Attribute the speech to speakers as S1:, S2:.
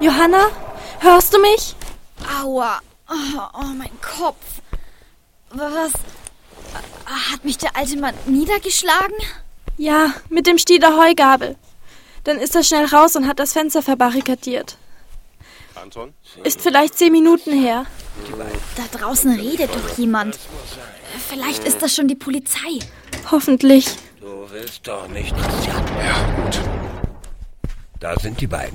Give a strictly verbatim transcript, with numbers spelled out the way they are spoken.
S1: Johanna, hörst du mich?
S2: Aua, oh, oh mein Kopf. Was? Hat mich der alte Mann niedergeschlagen?
S1: Ja, mit dem Stiel der Heugabel. Dann ist er schnell raus und hat das Fenster verbarrikadiert.
S3: Anton?
S1: Ist vielleicht zehn Minuten her.
S2: Da draußen redet doch jemand. Vielleicht ist das schon die Polizei.
S1: Hoffentlich.
S4: Du willst doch nicht, Christian.
S3: Ja, gut.
S4: Da sind die beiden.